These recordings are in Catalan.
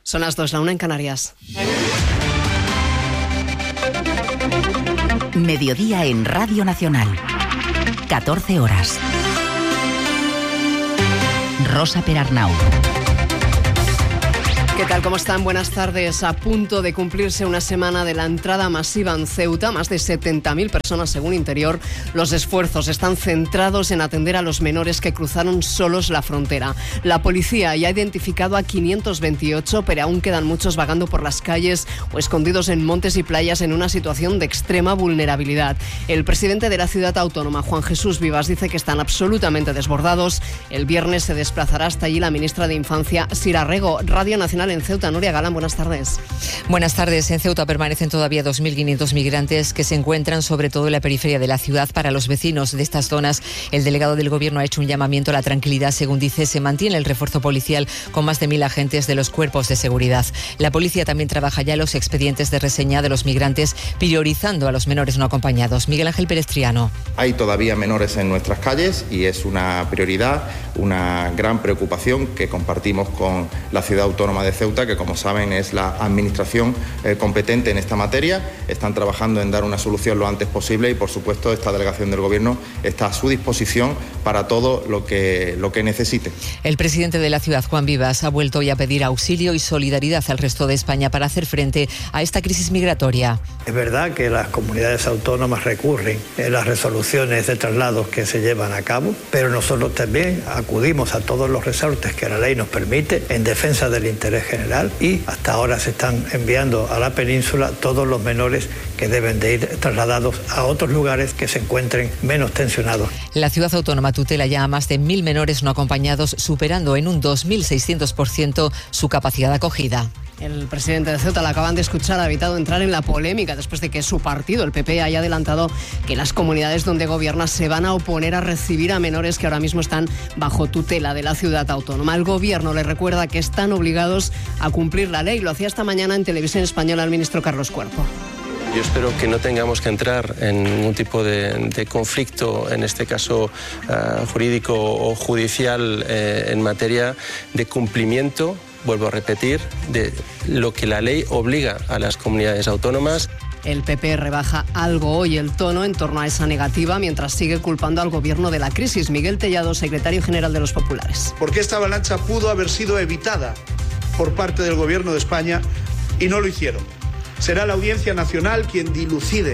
Son las 2, la 1 en Canarias. Mediodía en Radio Nacional. 14 horas. Rosa Perarnau. ¿Qué tal? ¿Cómo están? Buenas tardes. A punto de cumplirse una semana de la entrada masiva en Ceuta, más de 70.000 personas según Interior. Los esfuerzos están centrados en atender a los menores que cruzaron solos la frontera. La policía ya ha identificado a 528, pero aún quedan muchos vagando por las calles o escondidos en montes y playas en una situación de extrema vulnerabilidad. El presidente de la ciudad autónoma, Juan Jesús Vivas, dice que están absolutamente desbordados. El viernes se desplazará hasta allí la ministra de Infancia, Sira Rego. Radio Nacional en Ceuta, Nuria Galán, buenas tardes. Buenas tardes. En Ceuta permanecen todavía 2.500 migrantes que se encuentran sobre todo en la periferia de la ciudad. Para los vecinos de estas zonas, el delegado del Gobierno ha hecho un llamamiento a la tranquilidad. Según dice, se mantiene el refuerzo policial con más de 1.000 agentes de los cuerpos de seguridad. La policía también trabaja ya los expedientes de reseña de los migrantes, priorizando a los menores no acompañados. Miguel Ángel Pérez Triano. Hay todavía menores en nuestras calles y es una prioridad, una gran preocupación que compartimos con la ciudad autónoma de Ceuta, que como saben es la administración competente en esta materia. Están trabajando en dar una solución lo antes posible y por supuesto esta delegación del Gobierno está a su disposición para todo lo que necesite. El presidente de la ciudad, Juan Vivas, ha vuelto hoy a pedir auxilio y solidaridad al resto de España para hacer frente a esta crisis migratoria. Es verdad que las comunidades autónomas recurren en las resoluciones de traslados que se llevan a cabo, pero nosotros también acudimos a todos los resortes que la ley nos permite en defensa del interés general y hasta ahora se están enviando a la península todos los menores que deben de ir trasladados a otros lugares que se encuentren menos tensionados. La ciudad autónoma tutela ya a más de 1.000 menores no acompañados, superando en un 2.600% su capacidad de acogida. El presidente de Ceuta, la acaban de escuchar, ha evitado entrar en la polémica después de que su partido, el PP, haya adelantado que las comunidades donde gobierna se van a oponer a recibir a menores que ahora mismo están bajo tutela de la ciudad autónoma. El gobierno le recuerda que están obligados a cumplir la ley. Lo hacía esta mañana en Televisión Española el ministro Carlos Cuerpo. Yo espero que no tengamos que entrar en ningún tipo de conflicto, en este caso jurídico o judicial, en materia de cumplimiento, vuelvo a repetir, de lo que la ley obliga a las comunidades autónomas. El PP rebaja algo hoy el tono en torno a esa negativa, mientras sigue culpando al gobierno de la crisis. Miguel Tellado, secretario general de los Populares. Porque esta avalancha pudo haber sido evitada por parte del gobierno de España y no lo hicieron. Será la Audiencia Nacional quien dilucide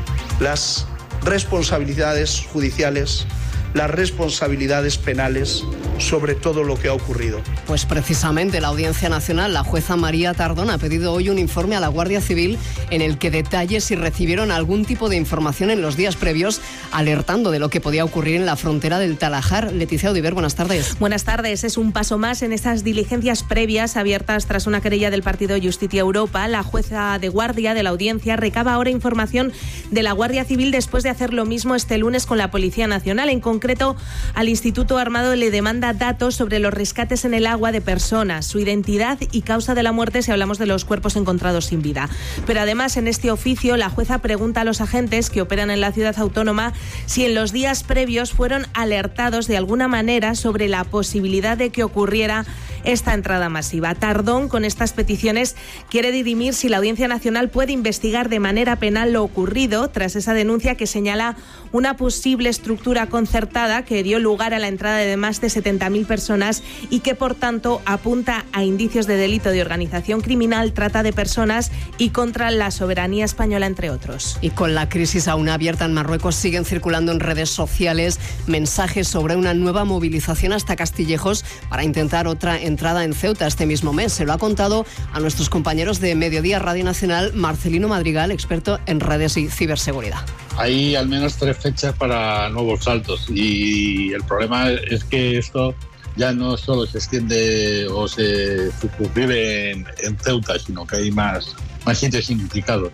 las responsabilidades judiciales, las responsabilidades penales sobre todo lo que ha ocurrido. Pues precisamente la Audiencia Nacional, la jueza María Tardón, ha pedido hoy un informe a la Guardia Civil en el que detalle si recibieron algún tipo de información en los días previos, alertando de lo que podía ocurrir en la frontera del Talajar. Leticia Odiver, buenas tardes. Buenas tardes. Es un paso más en esas diligencias previas abiertas tras una querella del partido Justicia Europa. La jueza de guardia de la audiencia recaba ahora información de la Guardia Civil después de hacer lo mismo este lunes con la Policía Nacional. En concreto, al Instituto Armado le demanda datos sobre los rescates en el agua de personas, su identidad y causa de la muerte si hablamos de los cuerpos encontrados sin vida. Pero además, en este oficio, la jueza pregunta a los agentes que operan en la ciudad autónoma si en los días previos fueron alertados de alguna manera sobre la posibilidad de que ocurriera esta entrada masiva. Tardón, con estas peticiones, quiere dirimir si la Audiencia Nacional puede investigar de manera penal lo ocurrido tras esa denuncia que señala una posible estructura concertada que dio lugar a la entrada de más de 70.000 personas y que, por tanto, apunta a indicios de delito de organización criminal, trata de personas y contra la soberanía española, entre otros. Y con la crisis aún abierta en Marruecos, siguen circulando en redes sociales mensajes sobre una nueva movilización hasta Castillejos para intentar otra entrada en Ceuta este mismo mes. Se lo ha contado a nuestros compañeros de Mediodía Radio Nacional Marcelino Madrigal, experto en redes y ciberseguridad. Hay al menos 3 fechas para nuevos saltos y el problema es que esto ya no solo se extiende o se circunscribe en Ceuta, sino que hay más sitios implicados, ¿no?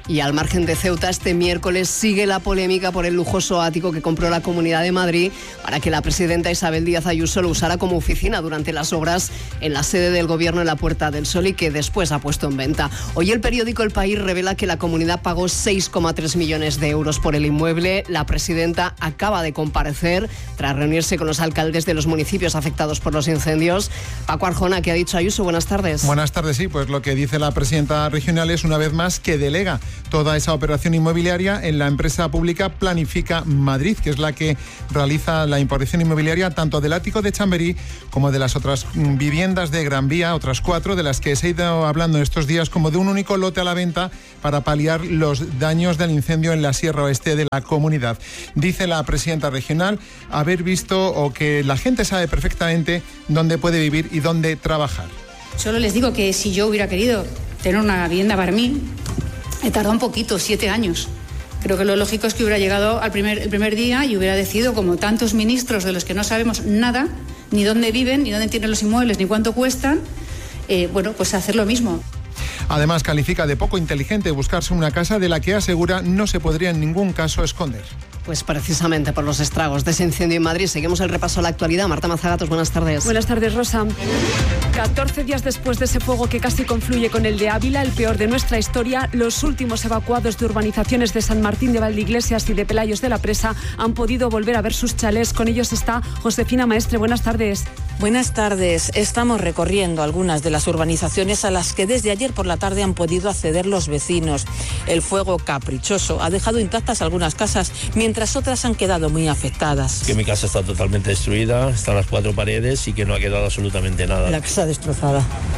Y al margen de Ceuta, este miércoles sigue la polémica por el lujoso ático que compró la Comunidad de Madrid para que la presidenta Isabel Díaz Ayuso lo usara como oficina durante las obras en la sede del Gobierno en la Puerta del Sol y que después ha puesto en venta. Hoy el periódico El País revela que la comunidad pagó 6,3 millones de euros por el inmueble. La presidenta acaba de comparecer tras reunirse con los alcaldes de los municipios afectados por los incendios. Paco Arjona, ¿qué ha dicho Ayuso? Buenas tardes. Buenas tardes, sí, pues lo que dice la presidenta regional es una vez más que delega toda esa operación inmobiliaria en la empresa pública Planifica Madrid, que es la que realiza la importación inmobiliaria tanto del ático de Chamberí como de las otras viviendas de Gran Vía, otras 4 de las que se ha ido hablando estos días como de un único lote a la venta para paliar los daños del incendio en la Sierra Oeste de la comunidad. Dice la presidenta regional haber visto o que la gente sabe perfectamente dónde puede vivir y dónde trabajar. Solo les digo que si yo hubiera querido tener una vivienda para mí, he tardado un poquito, 7 años. Creo que lo lógico es que hubiera llegado el primer día y hubiera decidido, como tantos ministros de los que no sabemos nada, ni dónde viven, ni dónde tienen los inmuebles, ni cuánto cuestan, pues hacer lo mismo. Además, califica de poco inteligente buscarse una casa de la que asegura no se podría en ningún caso esconder. Pues precisamente por los estragos de ese incendio en Madrid. Seguimos el repaso a la actualidad. Marta Mazagatos, buenas tardes. Buenas tardes, Rosa. 14 días después de ese fuego que casi confluye con el de Ávila, el peor de nuestra historia, los últimos evacuados de urbanizaciones de San Martín de Valdeiglesias y de Pelayos de la Presa han podido volver a ver sus chalés. Con ellos está Josefina Maestre. Buenas tardes. Buenas tardes. Estamos recorriendo algunas de las urbanizaciones a las que desde ayer por la tarde han podido acceder los vecinos. El fuego caprichoso ha dejado intactas algunas casas, mientras otras han quedado muy afectadas. Que mi casa está totalmente destruida, están las 4 paredes y que no ha quedado absolutamente nada. La casa destrozada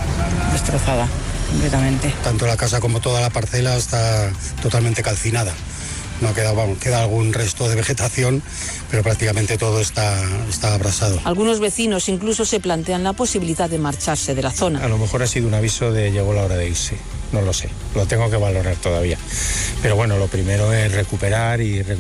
completamente. Tanto la casa como toda la parcela está totalmente calcinada. No ha quedado, queda algún resto de vegetación, pero prácticamente todo está abrasado. Algunos vecinos incluso se plantean la posibilidad de marcharse de la zona. A lo mejor ha sido un aviso de llegó la hora de irse, no lo sé, lo tengo que valorar todavía. Pero bueno, lo primero es recuperar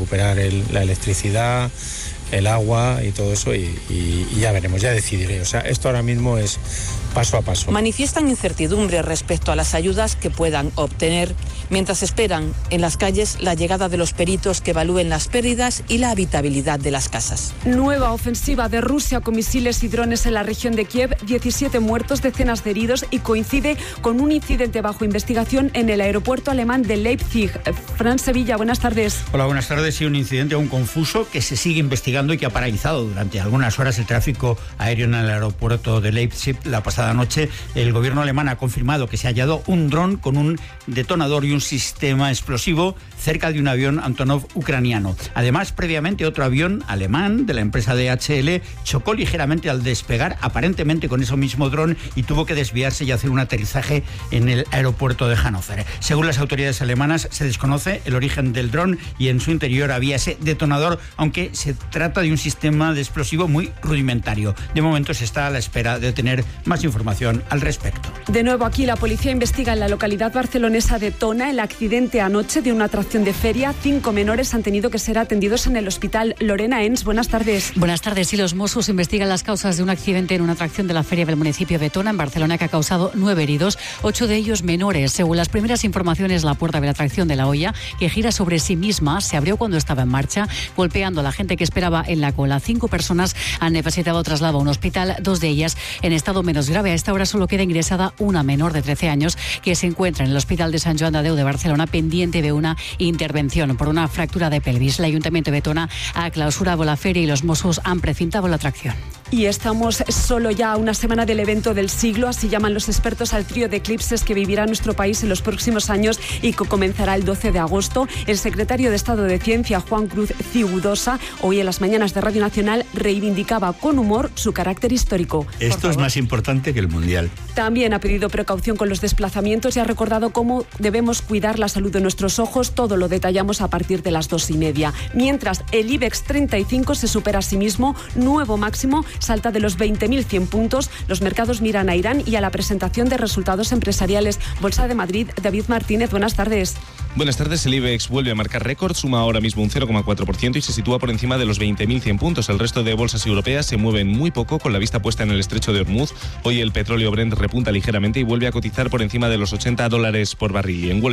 la electricidad, el agua y todo eso y ya veremos, ya decidiré. O sea, esto ahora mismo es paso a paso. Manifiestan incertidumbre respecto a las ayudas que puedan obtener, mientras esperan en las calles la llegada de los peritos que evalúen las pérdidas y la habitabilidad de las casas. Nueva ofensiva de Rusia con misiles y drones en la región de Kiev, 17 muertos, decenas de heridos y coincide con un incidente bajo investigación en el aeropuerto alemán de Leipzig. Fran Sevilla, buenas tardes. Hola, buenas tardes. Sí, un incidente aún confuso que se sigue investigando y que ha paralizado durante algunas horas el tráfico aéreo en el aeropuerto de Leipzig. La pasada noche el gobierno alemán ha confirmado que se ha hallado un dron con un detonador y un sistema explosivo cerca de un avión Antonov ucraniano. Además, previamente otro avión alemán de la empresa DHL chocó ligeramente al despegar, aparentemente con ese mismo dron, y tuvo que desviarse y hacer un aterrizaje en el aeropuerto de Hannover. Según las autoridades alemanas, se desconoce el origen del dron y en su interior había ese detonador, aunque se trata de un sistema de explosivo muy rudimentario. De momento se está a la espera de tener más información al respecto. De nuevo aquí, la policía investiga en la localidad barcelonesa de Tona el accidente anoche de una atracción de feria. 5 menores han tenido que ser atendidos en el hospital. Lorena Ens, buenas tardes. Buenas tardes. Sí, los Mossos investigan las causas de un accidente en una atracción de la feria del municipio de Tona, en Barcelona, que ha causado 9 heridos, 8 de ellos menores. Según las primeras informaciones, la puerta de la atracción de la olla, que gira sobre sí misma, se abrió cuando estaba en marcha, golpeando a la gente que esperaba en la cola. 5 personas han necesitado traslado a un hospital, 2 de ellas en estado menos grave. A esta hora solo queda ingresada una menor de 13 años que se encuentra en el Hospital de Sant Joan de Déu de Barcelona, pendiente de una intervención por una fractura de pelvis. El Ayuntamiento de Tona ha clausurado la feria y los Mossos han precintado la atracción. Y estamos solo ya a una semana del evento del siglo, así llaman los expertos al trío de eclipses que vivirá nuestro país en los próximos años y que comenzará el 12 de agosto. El secretario de Estado de Ciencia, Juan Cruz Ciudosa, hoy en las mañanas de Radio Nacional reivindicaba con humor su carácter histórico. Esto es más importante que el Mundial. También ha pedido precaución con los desplazamientos y ha recordado cómo debemos cuidar la salud de nuestros ojos. Todo lo detallamos a partir de las 2:30. Mientras el IBEX 35 se supera a sí mismo, nuevo máximo, salta de los 20.100 puntos. Los mercados miran a Irán y a la presentación de resultados empresariales. Bolsa de Madrid, David Martínez, buenas tardes. Buenas tardes. El IBEX vuelve a marcar récord, suma ahora mismo un 0,4% y se sitúa por encima de los 20.100 puntos. El resto de bolsas europeas se mueven muy poco, con la vista puesta en el estrecho de Hormuz. Hoy el petróleo Brent repunta ligeramente y vuelve a cotizar por encima de los $80 por barril. En Wall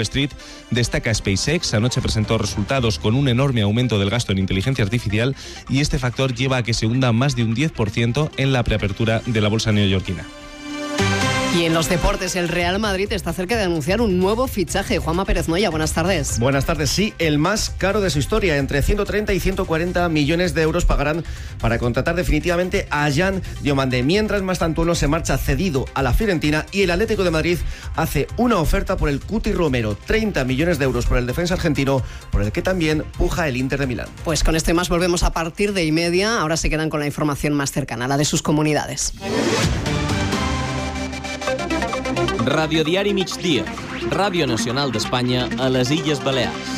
Street destaca SpaceX. Anoche presentó resultados con un enorme aumento del gasto en inteligencia artificial y este factor lleva a que se hunda más de un 10% en la preapertura de la bolsa neoyorquina. Y en los deportes, el Real Madrid está cerca de anunciar un nuevo fichaje. Juanma Pérez Noya, buenas tardes. Buenas tardes, sí, el más caro de su historia. Entre 130 y 140 millones de euros pagarán para contratar definitivamente a Jan Diomandé. Mientras Mastantuono se marcha cedido a la Fiorentina y el Atlético de Madrid hace una oferta por el Cuti Romero. 30 millones de euros por el defensa argentino, por el que también puja el Inter de Milán. Pues con esto y más volvemos a partir de 1:30. Ahora se quedan con la información más cercana, la de sus comunidades. Radiodiari Migdia, Ràdio Nacional d'Espanya a les Illes Balears.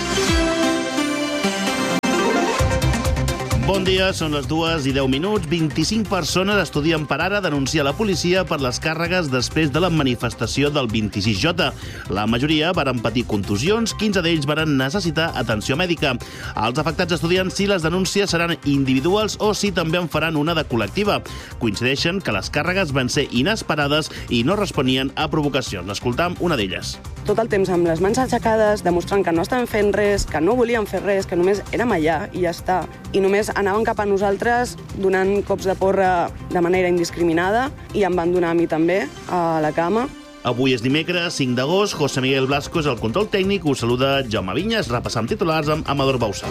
Bon dia, són les 2:10. 25 persones estudien per ara denunciar la policia per les càrregues després de la manifestació del 26J. La majoria varen patir contusions, 15 d'ells varen necessitar atenció mèdica. Els afectats estudien si les denúncies seran individuals o si també en faran una de col·lectiva. Coincideixen que les càrregues van ser inesperades i no responien a provocacions. Escoltam una d'elles. Tot el temps amb les mans aixecades, demostrant que no estaven fent res, que no volien fer res, que només érem allà i ja està. I només anaven cap a nosaltres donant cops de porra de manera indiscriminada i em van donar a mi també, a la cama. Avui és dimecres, 5 d'agost. José Miguel Blasco és el control tècnic. Us saluda Jaume Vinyes. Repassam titulars amb Amador Bausà.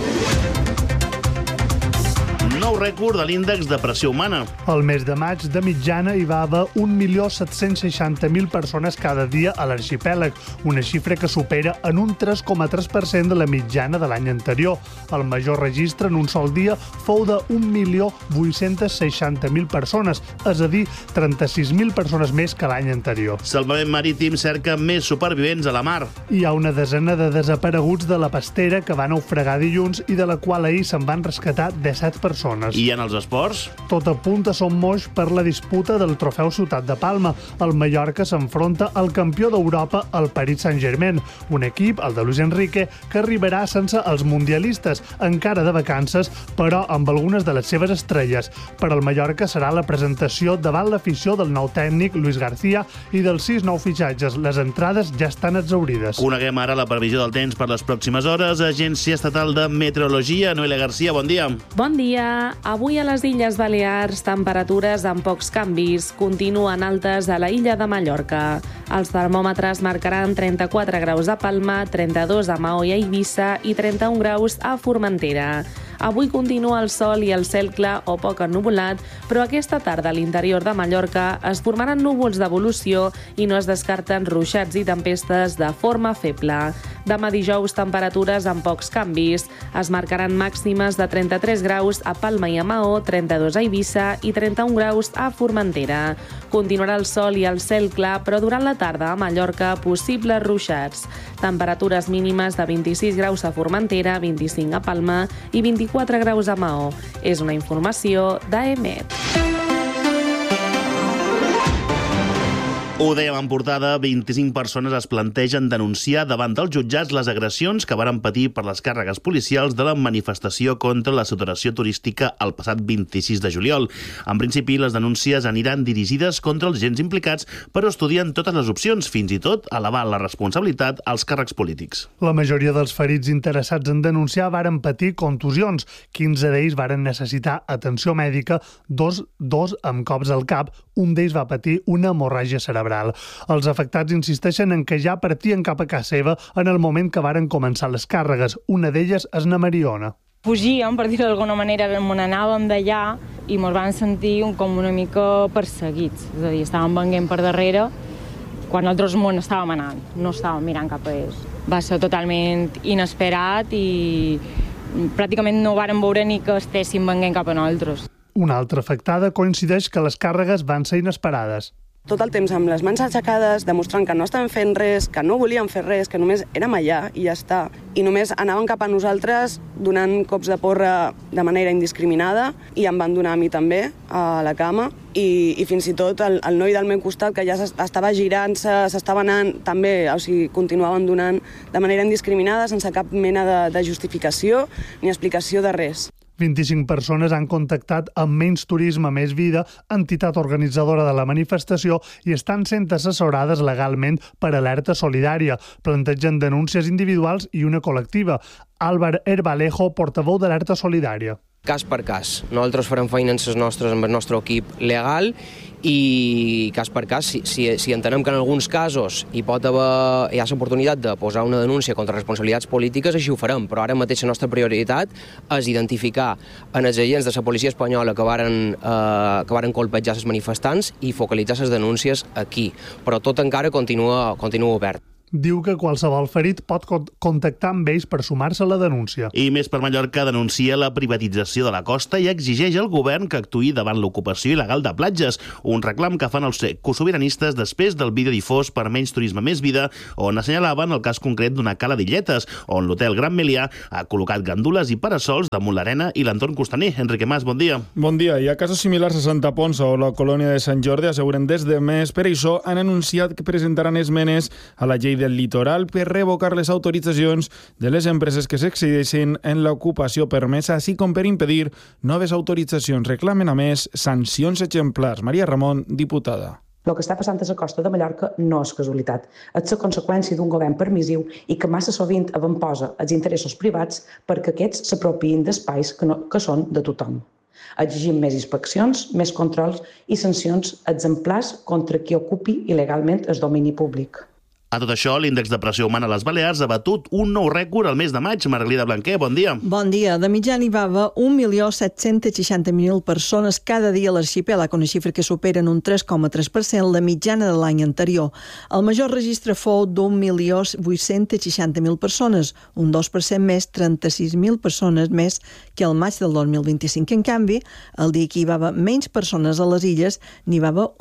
Nou rècord de l'índex de pressió humana. El mes de maig, de mitjana, hi va haver 1.760.000 persones cada dia a l'arxipèlag, una xifra que supera en un 3,3% de la mitjana de l'any anterior. El major registre en un sol dia fou de 1.860.000 persones, és a dir, 36.000 persones més que l'any anterior. Salvament Marítim cerca més supervivents a la mar. Hi ha una desena de desapareguts de la pastera que va naufragar dilluns i de la qual ahir se'n van rescatar 17 persones. I en els esports? Tot apunta a Son Moix per la disputa del trofeu Ciutat de Palma. El Mallorca s'enfronta al campió d'Europa, el Paris Saint-Germain, un equip, el de Luis Enrique, que arribarà sense els mundialistes, encara de vacances, però amb algunes de les seves estrelles. Per al Mallorca serà la presentació davant l'afició del nou tècnic, Luis García, i dels 6 nous fitxatges. Les entrades ja estan exhaurides. Coneguem ara la previsió del temps per les pròximes hores. Agència Estatal de Meteorologia, Noelia García, bon dia. Bon dia. Avui a les Illes Balears, temperatures amb pocs canvis. Continuen altes a la illa de Mallorca. Els termòmetres marcaran 34 graus a Palma, 32 a Maó i a Eivissa i 31 graus a Formentera. Avui continua el sol i el cel clar o poc ennuvolat, però aquesta tarda a l'interior de Mallorca es formaran núvols d'evolució i no es descarten ruixats i tempestes de forma feble. Demà dijous, temperatures amb pocs canvis. Es marcaran màximes de 33 graus a Palma i a Maó, 32 a Eivissa i 31 graus a Formentera. Continuarà el sol i el cel clar, però durant la tarda a Mallorca possibles ruixats. Temperatures mínimes de 26 graus a Formentera, 25 a Palma i 24 graus a Maó. És una informació d'AEMET. Ho dèiem en portada, 25 persones es plantegen denunciar davant dels jutjats les agressions que varen patir per les càrregues policials de la manifestació contra la saturació turística el passat 26 de juliol. En principi, les denúncies aniran dirigides contra els agents implicats, però estudien totes les opcions, fins i tot elevar la responsabilitat als càrrecs polítics. La majoria dels ferits interessats en denunciar varen patir contusions. 15 d'ells varen necessitar atenció mèdica, dos amb cops al cap, un d'ells va patir una hemorràgia cerebral. Els afectats insisteixen en que ja partien cap a casa seva en el moment que varen començar les càrregues. Una d'elles és na Mariona. Fugíem, per dir-ho d'alguna manera, me n'anàvem d'allà i ens vam sentir com una mica perseguits. És a dir, estàvem venint per darrere quan nosaltres no estàvem anant, no estàvem mirant cap a ells. Va ser totalment inesperat i pràcticament no vàrem veure ni que estéssim venint cap a nosaltres. Una altra afectada coincideix que les càrregues van ser inesperades. Tot el temps amb les mans aixecades, demostrant que no estaven fent res, que no volien fer res, que només érem allà i ja està. I només anaven cap a nosaltres donant cops de porra de manera indiscriminada i em van donar a mi també, a la cama. I fins i tot el noi del meu costat, que ja estava girant-se, s'estava anant, també, o sigui, continuaven donant de manera indiscriminada, sense cap mena de justificació ni explicació de res. 25 persones han contactat amb Menys Turisme, Més Vida, entitat organitzadora de la manifestació, i estan sent assessorades legalment per Alerta Solidària. Plantegen denúncies individuals i una col·lectiva. Álvar Herbalejo, portaveu d'Alerta Solidària. Cas per cas. Nosaltres farem feines nostres amb el nostre equip legal i cas per cas, si entenem que en alguns casos hi ha l'oportunitat de posar una denúncia contra responsabilitats polítiques, així ho farem, però ara mateix la nostra prioritat és identificar en els agents de la policia espanyola que varen colpejar els manifestants i focalitzar les denúncies aquí. Però tot encara continua obert. Diu que qualsevol ferit pot contactar amb ells per sumar-se a la denúncia. I Més per Mallorca denuncia la privatització de la costa i exigeix al govern que actuï davant l'ocupació il·legal de platges, un reclam que fan els ecossobiranistes després del vídeo difós per Menys Turisme, Més Vida, on assenyalaven el cas concret d'una cala d'Illetes, on l'hotel Gran Melià ha col·locat gandules i parasols damunt l'arena i l'entorn costaner. Enrique Mas, bon dia. Bon dia. Hi ha casos similars a Santa Ponsa o la colònia de Sant Jordi, asseguren des de Més. Per això han anunciat que presentaran esmenes a la llei del litoral per revocar les autoritzacions de les empreses que s'excedeixen en l'ocupació permesa, així com per impedir noves autoritzacions. Reclamen, a més, sancions exemplars. Maria Ramon, diputada. El que està passant a la costa de Mallorca no és casualitat. És la conseqüència d'un govern permissiu i que massa sovint avantposa els interessos privats perquè aquests s'apropiïn d'espais que són de tothom. Exigim més inspeccions, més controls i sancions exemplars contra qui ocupi il·legalment el domini públic. A tot això, l'índex de pressió humana a les Balears ha batut un nou rècord al mes de maig. Margalida Blanquer, bon dia. Bon dia. De mitjana hi va haver 1.760.000 persones cada dia a l'arxipèlag, una xifra que superen un 3,3% la mitjana de l'any anterior. El major registre fou d'1.860.000 persones, un 2% més, 36.000 persones més que el maig del 2025. En canvi, el dia que hi va haver menys persones a les illes, n'hi va haver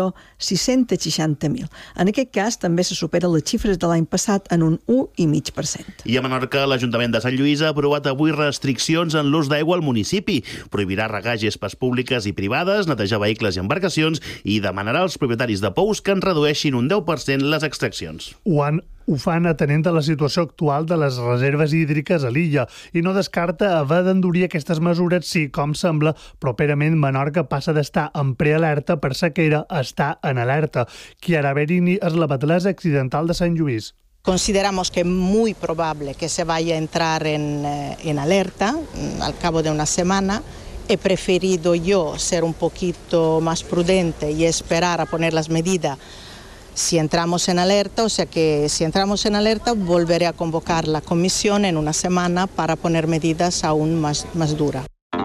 1.660.000. En aquest cas, també se supera les xifres de l'any passat en un 1,5%. I a Menorca, l'Ajuntament de Sant Lluís ha aprovat avui restriccions en l'ús d'aigua al municipi. Prohibirà regar gespes públiques i privades, netejar vehicles i embarcacions i demanarà als propietaris de pous que en redueixin un 10% les extraccions. Ho fan atenent a la situació actual de les reserves hídriques a l'illa i no descarta haver d'endurir aquestes mesures si, com sembla, properament Menorca passa d'estar en prealerta per sequera a estar en alerta. Chiara Berini és la batlessa accidental de Sant Lluís. Consideramos que es muy probable que se vaya a entrar en alerta al cabo de una semana. He preferido yo ser un poquito más prudente y esperar a poner las medidas si entramos en alerta, o sea que si entramos en alerta volveré a convocar la comisión en una semana para poner medidas aún más duras.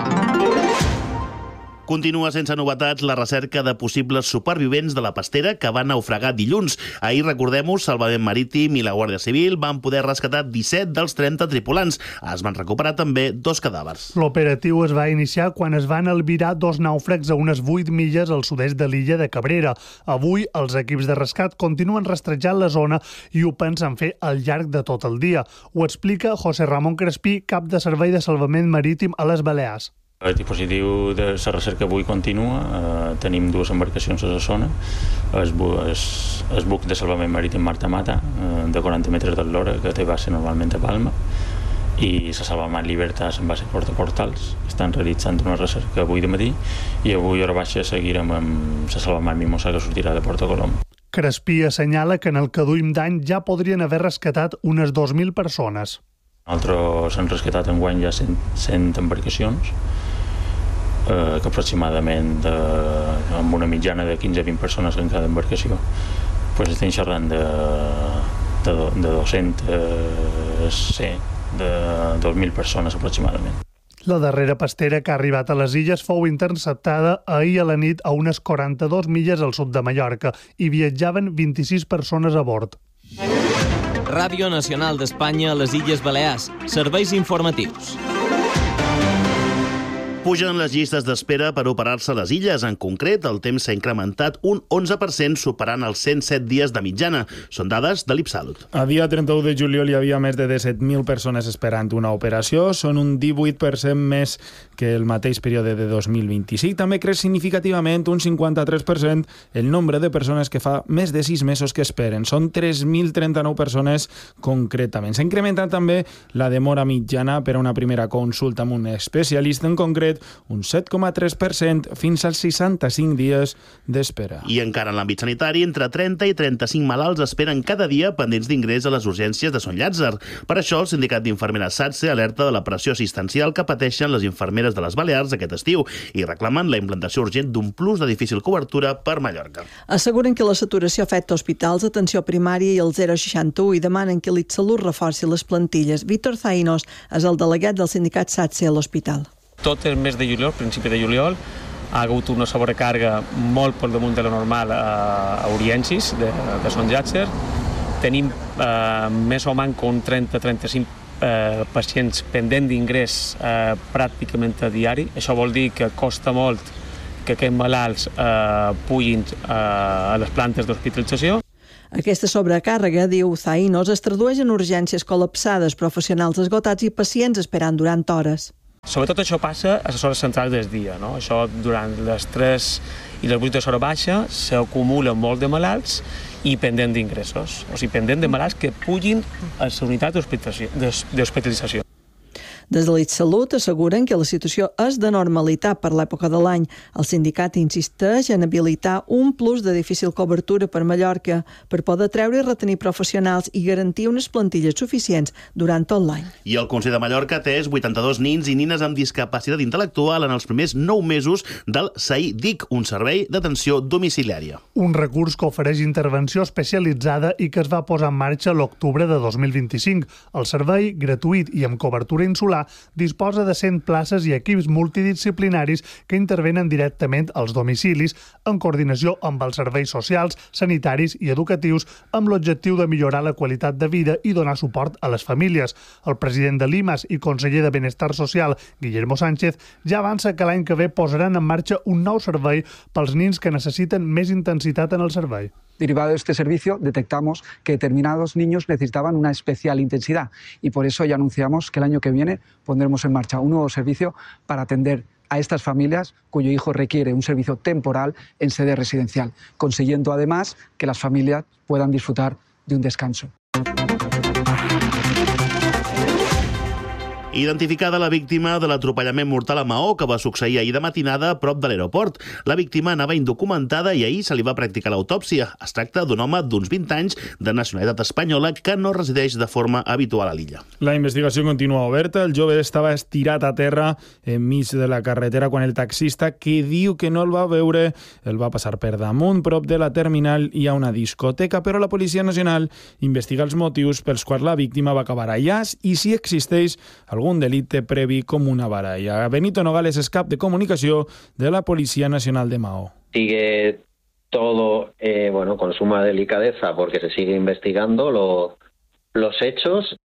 Continua sense novetats la recerca de possibles supervivents de la pastera que van naufragar dilluns. Ahir, recordem-ho, Salvament Marítim i la Guàrdia Civil van poder rescatar 17 dels 30 tripulants. Es van recuperar també 2 cadàvers. L'operatiu es va iniciar quan es van albirar 2 nàufrags a unes 8 milles al sud-est de l'illa de Cabrera. Avui, els equips de rescat continuen rastrejant la zona i ho pensen fer al llarg de tot el dia. Ho explica José Ramón Crespí, cap de Servei de Salvament Marítim a les Balears. El dispositiu de la recerca avui continua. Tenim 2 embarcacions a la zona. El buc de salvament marítim Marta Mata, de 40 metres d'eslora, que té base normalment a Palma, i la Salvament Libertas en base a Porta Portals. Estan realitzant una recerca avui de matí i avui a hora baixa seguirem amb la Salvament Mimosa, que sortirà de Porta Colom. Crespí assenyala que en el que duim d'any ja podrien haver rescatat unes 2.000 persones. Nosaltres hem rescatat enguany ja 100 embarcacions, que aproximadament amb una mitjana de 15-20 persones en cada embarcació, estem xerrant de 200, de 2.000 persones aproximadament. La darrera pastera que ha arribat a les illes fou interceptada ahir a la nit a unes 42 milles al sud de Mallorca i viatjaven 26 persones a bord. Ràdio Nacional d'Espanya a les Illes Balears. Serveis informatius. Pugen les llistes d'espera per operar-se a les illes. En concret, el temps s'ha incrementat un 11%, superant els 107 dies de mitjana. Són dades de l'Ipsalut. A dia 31 de juliol hi havia més de 17.000 persones esperant una operació. Són un 18% més que el mateix període de 2025. També creix significativament un 53% el nombre de persones que fa més de 6 mesos que esperen. Són 3.039 persones concretament. S'ha incrementat també la demora mitjana per a una primera consulta amb un especialista, en concret un 7,3% fins als 65 dies d'espera. I encara en l'àmbit sanitari, entre 30 i 35 malalts esperen cada dia pendents d'ingrés a les urgències de Sant Llàtzer. Per això, el sindicat d'infermeres SATSE alerta de la pressió assistencial que pateixen les infermeres de les Balears aquest estiu i reclamen la implantació urgent d'un plus de difícil cobertura per Mallorca. Asseguren que la saturació afecta hospitals, atenció primària i el 061 i demanen que l'Itsalut reforci les plantilles. Víctor Zainos és el delegat del sindicat SATSE a l'hospital. Tot el mes de juliol, principi de juliol, ha hagut una sobrecàrrega molt per damunt de la normal a urgències de Sant Llàtzer. Tenim més o menys un 30-35 pacients pendent d'ingrés pràcticament a diari. Això vol dir que costa molt que aquests malalts pugin a les plantes d'hospitalització. Aquesta sobrecàrrega, diu Zainos, es tradueix en urgències col·lapsades, professionals esgotats i pacients esperant durant hores. Sobretot això passa a les hores centrals del dia, no? Això durant les 3 i les 8 d'hora baixa s'acumula molt de malalts i pendent d'ingressos, o sigui, pendent de malalts que pugin a la unitat d'hospitalització. Des de l'Itsalut asseguren que la situació és de normalitat per l'època de l'any. El sindicat insisteix en habilitar un plus de difícil cobertura per Mallorca per poder treure i retenir professionals i garantir unes plantilles suficients durant tot l'any. I el Consell de Mallorca ha atès 82 nins i nines amb discapacitat intel·lectual en els primers 9 mesos del SAI-DIC, un servei d'atenció domiciliària. Un recurs que ofereix intervenció especialitzada i que es va posar en marxa l'octubre de 2025. El servei, gratuït i amb cobertura insular, disposa de 100 places i equips multidisciplinaris que intervenen directament als domicilis en coordinació amb els serveis socials, sanitaris i educatius amb l'objectiu de millorar la qualitat de vida i donar suport a les famílies. El president de l'IMAS i conseller de Benestar Social, Guillermo Sánchez, ja avança que l'any que ve posaran en marxa un nou servei pels nins que necessiten més intensitat en el servei. Derivado de este servicio, detectamos que determinados niños necesitaban una especial intensidad y por eso ya anunciamos que el año que viene pondremos en marcha un nuevo servicio para atender a estas familias cuyo hijo requiere un servicio temporal en sede residencial, consiguiendo además que las familias puedan disfrutar de un descanso. Identificada la víctima de l'atropellament mortal a Maó, que va succeir ahir de matinada a prop de l'aeroport. La víctima anava indocumentada i ahir se li va practicar l'autòpsia. Es tracta d'un home d'uns 20 anys de nacionalitat espanyola que no resideix de forma habitual a l'illa. La investigació continua oberta. El jove estava estirat a terra enmig de la carretera quan el taxista, que diu que no el va veure, el va passar per damunt. Prop de la terminal hi ha una discoteca, però la Policia Nacional investiga els motius pels quals la víctima va acabar allà i si existeix algun delicte previ com una baralla. Benito Nogales és cap de comunicació de la Policía Nacional de Maó. Sigue todo con suma delicadeza porque se sigue investigando los hechos.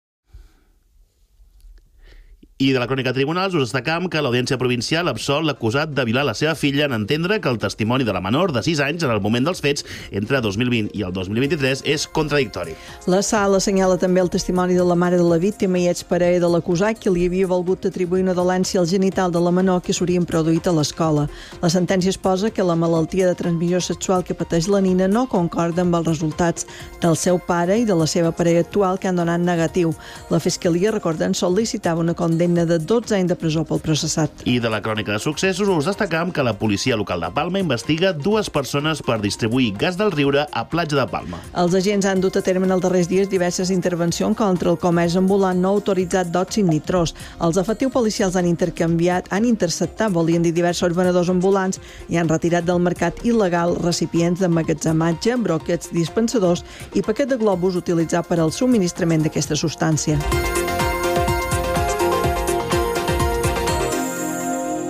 I de la crònica de tribunals us destacam que l'Audiència Provincial absol l'acusat de violar la seva filla en entendre que el testimoni de la menor de 6 anys en el moment dels fets entre 2020 i el 2023 és contradictori. La sala assenyala també el testimoni de la mare de la víctima i exparella de l'acusat que li havia volgut atribuir una dolència al genital de la menor que s'haurien produït a l'escola. La sentència exposa que la malaltia de transmissió sexual que pateix la nina no concorda amb els resultats del seu pare i de la seva parella actual que han donat negatiu. La Fiscalia, recorden, sol·licitava una condemna de 12 anys de presó pel processat. I de la crònica de successos us destacam que la policia local de Palma investiga 2 persones per distribuir gas del riure a platja de Palma. Els agents han dut a terme en els darrers dies diverses intervencions contra el comerç ambulant no autoritzat d'òxid nitrós. Els efectius policials han interceptat, volien dir, diversos venedors ambulants i han retirat del mercat il·legal recipients d'emmagatzematge, broquets, dispensadors i paquet de globus utilitzat per al subministrament d'aquesta substància.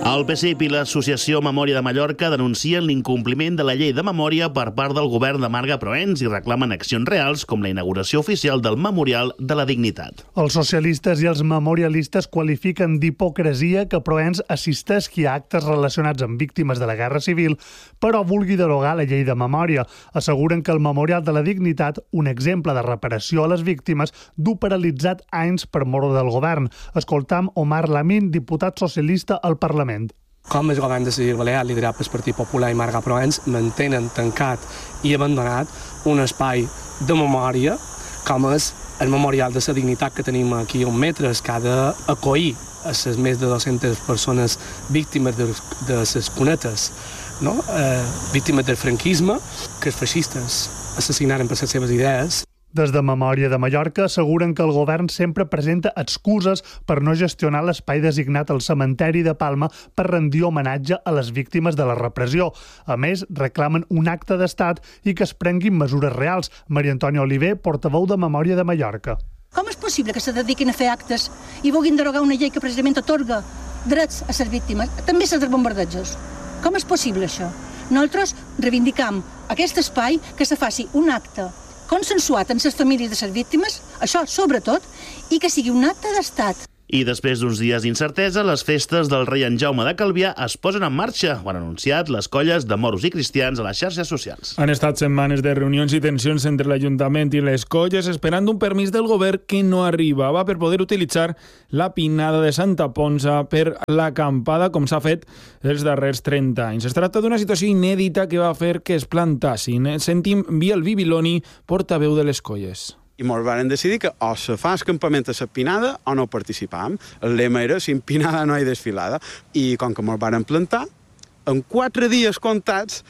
El PSIP i l'Associació Memòria de Mallorca denuncien l'incompliment de la llei de memòria per part del govern de Marga Proens i reclamen accions reals com la inauguració oficial del Memorial de la Dignitat. Els socialistes i els memorialistes qualifiquen d'hipocresia que Proens assisteixi a actes relacionats amb víctimes de la Guerra Civil, però vulgui derogar la llei de memòria. Asseguren que el Memorial de la Dignitat, un exemple de reparació a les víctimes, du paralitzat anys per mort del govern. Escoltam Omar Lamin, diputat socialista al Parlament. Com el govern de les Illes Balears, liderat pel Partit Popular i Marga Proens, mantenen tancat i abandonat un espai de memòria com és el Memorial de la Dignitat que tenim aquí a 1 metre, que ha d'acollir a les més de 200 persones víctimes de les cunetes, no? Víctimes del franquisme, que els feixistes assassinaren per les seves idees. Des de Memòria de Mallorca asseguren que el govern sempre presenta excuses per no gestionar l'espai designat al cementeri de Palma per rendir homenatge a les víctimes de la repressió. A més, reclamen un acte d'estat i que es prenguin mesures reals. Maria Antònia Oliver, portaveu de Memòria de Mallorca. Com és possible que se dediquin a fer actes i vulguin derogar una llei que precisament atorga drets a les víctimes, també a les bombardejos? Com és possible això? Nosaltres reivindicam aquest espai, que se faci un acte consensuat amb les famílies de les víctimes, això sobretot, i que sigui un acte d'estat. I després d'uns dies d'incertesa, les festes del rei en Jaume de Calvià es posen en marxa. Ho han anunciat les colles de moros i cristians a les xarxes socials. Han estat setmanes de reunions i tensions entre l'Ajuntament i les colles esperant un permís del govern que no arribava per poder utilitzar la pinada de Santa Ponsa per l'acampada, com s'ha fet els darrers 30 anys. Es tracta d'una situació inèdita que va fer que es plantassin. Sentim Biel Bibiloni, portaveu de les colles. I ens vam decidir que o se fa el campament a la pinada o no participàvem. El lema era sin pinada no hi desfilada. I com que ens vam plantar, en 4 dies comptats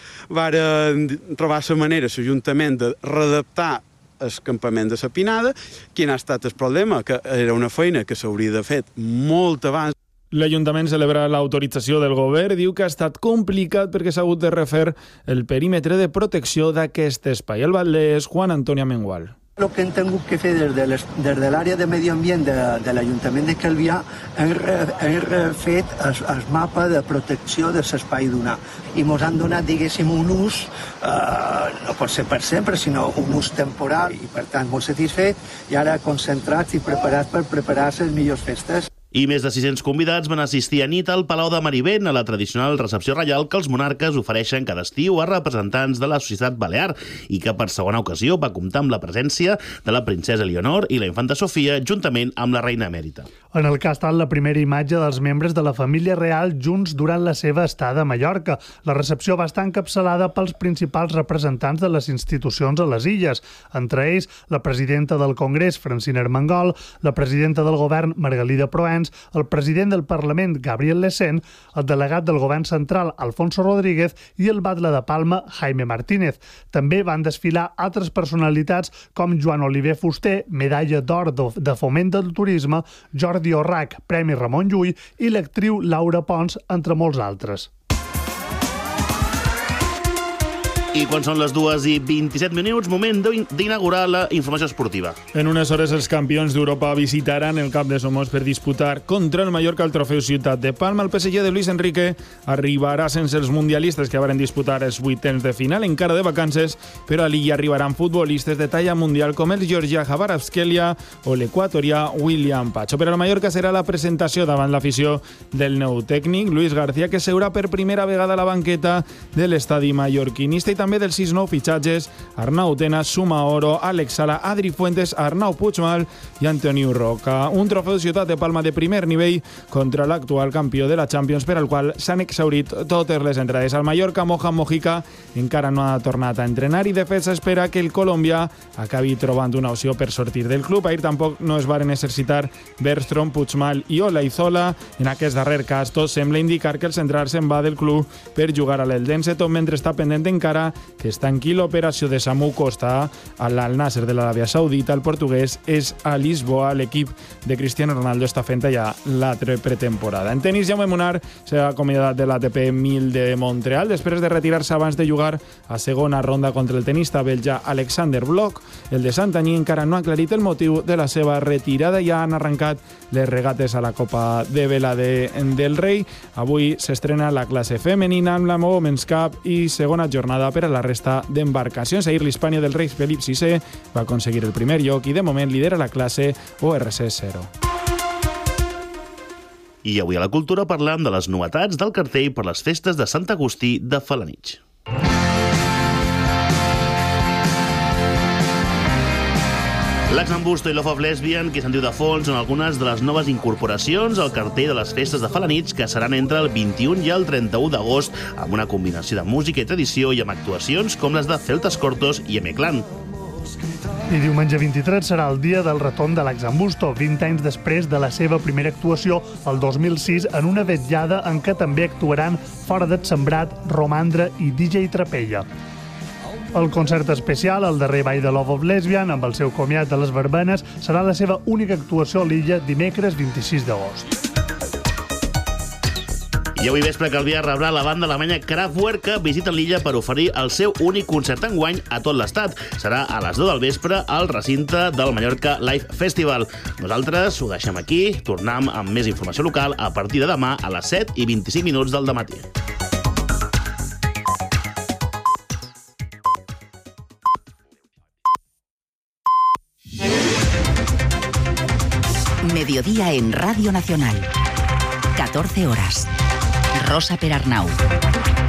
vam trobar la manera, l'Ajuntament, de readaptar el campament de la pinada. Quin ha estat el problema? Que era una feina que s'hauria de fet molt abans. L'Ajuntament celebra l'autorització del govern, diu que ha estat complicat perquè s'ha hagut de refer el perímetre de protecció d'aquest espai. El batlle és Juan Antonio Amengual. El que hem tingut que fer des de l'àrea de medi ambient de l'Ajuntament de Calvià hem refet el mapa de protecció de l'espai d'una. I ens han donat, diguéssim, un ús, no pot ser per sempre, sinó un ús temporal, i per tant molt satisfet, i ara concentrats i preparats per preparar les millors festes. I més de 600 convidats van assistir a nit al Palau de Marivent a la tradicional recepció reial que els monarques ofereixen cada estiu a representants de la societat balear i que per segona ocasió va comptar amb la presència de la princesa Leonor i la infanta Sofia juntament amb la reina emèrita. En el que ha estat la primera imatge dels membres de la família real junts durant la seva estada a Mallorca. La recepció va estar encapçalada pels principals representants de les institucions a les illes, entre ells la presidenta del Congrés, Francina Armengol, la presidenta del govern, Margalida Proens, el president del Parlament, Gabriel Lecén, el delegat del govern central, Alfonso Rodríguez, i el batlle de Palma, Jaime Martínez. També van desfilar altres personalitats com Joan Oliver Fuster, medalla d'or de foment del turisme, Jordi Orrac, Premi Ramon Llull, i l'actriu Laura Pons, entre molts altres. I quan són les 2:27, moment d'inaugurar la informació esportiva. En unes hores els campions d'Europa visitaran el Camp de Somos per disputar contra el Mallorca el trofeu Ciutat de Palma. El PSG de Luis Enrique arribarà sense els mundialistes que van disputar els 8ens de final, encara de vacances, però a l'illa arribaran futbolistes de talla mundial com el georgià Kvaratskhelia o l'equatorià William Pacho. Per al Mallorca serà la presentació davant l'afició del nou tècnic, Luis García, que seurà per primera vegada a la banqueta de l'estadi mallorquinista, i també dels 6 nous fitxatges: Arnau Tena, Suma Oro, Àlex Sala, Adri Fuentes, Arnau Puigmal i Antoniu Roca. Un trofeu Ciutat de Palma de primer nivell contra l'actual campió de la Champions, per al qual s'han exhaurit totes les entrades. Al Mallorca, Moja Mojica encara no ha tornat a entrenar i de fet s'espera que el colombià acabi trobant una opció per sortir del club. Ahir tampoc no es varen exercitar Bergström, Puigmal i Olaizola. En aquest darrer cas, tot sembla indicar que el central se'n va del club per jugar a l'Eldense, tot mentre està pendent encara encara que es tanqui l'operació de Samu Costa a l'Al-Nasser de l'Aràbia Saudita. El portuguès és a Lisboa. L'equip de Cristiano Ronaldo està fent ja l'altra pretemporada. En tenis, Jaume Munar s'ha acomiadat de l'ATP 1000 de Montreal després de retirar-se abans de jugar a segona ronda contra el tenista belga Alexander Bloch. El de Santanyí encara no ha aclarit el motiu de la seva retirada. Ja han arrencat les regates a la Copa de Vela del Rei. Avui s'estrena la classe femenina amb la Women's Cup i segona jornada per a la resta d'embarcacions. Ahir l'Hispània del rei Felip VI va aconseguir el primer lloc i de moment lidera la classe ORC 0. I avui a la cultura parlam de les novetats del cartell per les festes de Sant Agustí de Felanitx. L'Axambusto i Love of Lesbian, que se'n diu de fons, són algunes de les noves incorporacions al cartell de les festes de Felanitx, que seran entre el 21 i el 31 d'agost, amb una combinació de música i tradició i amb actuacions com les de Celtas Cortos i M-Clan. I diumenge 23 serà el dia del retorn de l'Axambusto, 20 anys després de la seva primera actuació, el 2006, en una vetllada en què també actuaran Fora del Sembrat, Romandre i DJ Trapella. El concert especial, el darrer ball de Love of Lesbian, amb el seu comiat de les verbenes, serà la seva única actuació a l'illa dimecres 26 d'agost. I avui vespre Calvià rebrà la banda alemanya Kraftwerk, que visita l'illa per oferir el seu únic concert enguany a tot l'estat. Serà a les 2 del vespre al recinte del Mallorca Live Festival. Nosaltres ho deixem aquí, tornem amb més informació local a partir de demà a les 7:25 del dematí. Mediodía en Radio Nacional. 14 horas. Rosa Perarnau.